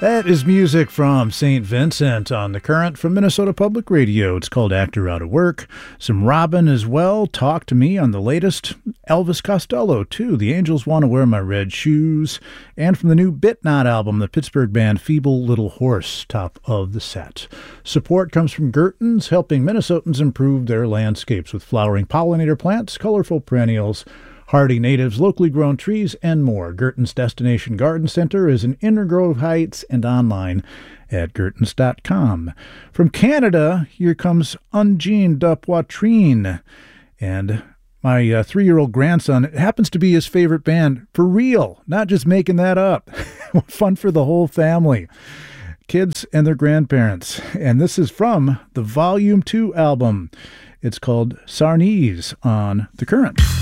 That is music from St. Vincent on The Current from Minnesota Public Radio. It's called Actor Out of Work. Some Robin as well. Talk to Me on the latest. Elvis Costello, too. The Angels Want to Wear My Red Shoes. And from the new Bit Not album, the Pittsburgh band Feeble Little Horse, top of the set. Support comes from Gertens, helping Minnesotans improve their landscapes with flowering pollinator plants, colorful perennials, hardy natives, locally grown trees, and more. Gertens Destination Garden Center is in Inner Grove Heights and online at gertens.com. From Canada, here comes Ungene de Poitrine. And my 3-year-old grandson, it happens to be his favorite band, for real, not just making that up. Fun for the whole family. Kids and their grandparents. And this is from the Volume 2 album. It's called Sarnese on The Current.